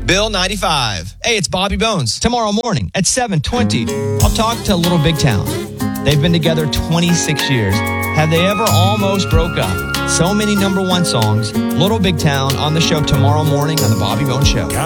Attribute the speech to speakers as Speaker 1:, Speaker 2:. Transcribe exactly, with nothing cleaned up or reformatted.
Speaker 1: Bill ninety-five. Hey, it's Bobby Bones. Tomorrow morning at seven twenty, I'll talk to Little Big Town. They've been together twenty-six years. Have they ever almost broke up? So many number one songs. Little Big Town on the show tomorrow morning on the Bobby Bones Show.